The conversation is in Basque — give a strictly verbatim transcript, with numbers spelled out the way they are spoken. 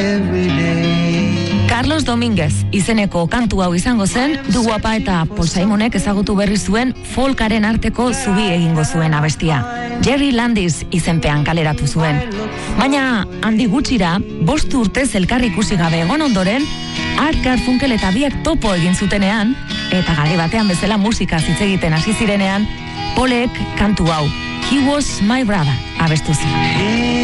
Carlos Domínguez izeneko kantu hau izango zen, Du Guapa eta Paul Simonek ezagutu berri zuen folkaren arteko zubi egingo zuen abestia. Jerry Landis izenpean kaleratu zuen. Baina handi gutxira, bost urtez elkarri ikusi gabe egon ondoren, Art Garfunkel eta biak topo egin zutenean, eta garai batean bezala musika hitz egiten hasi zirenean, Paulek kantu hau, He Was My Brother, abestu zuen.